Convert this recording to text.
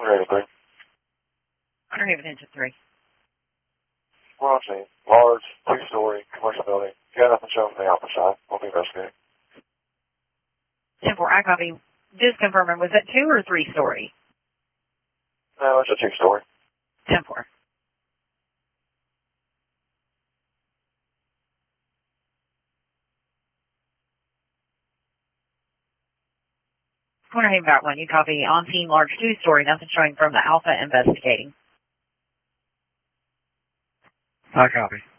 Ready, please. Underhaven engine 3. We're on scene. Large, two-story, commercial building. You got nothing showing from the alpha side. We'll be investigating. 10-4, I copy. Just confirming, was that 2 or 3-story? No, it's a two-story. 10-4. Underhaven about 1, you copy. On scene, large 2-story, nothing showing from the alpha investigating. I copy.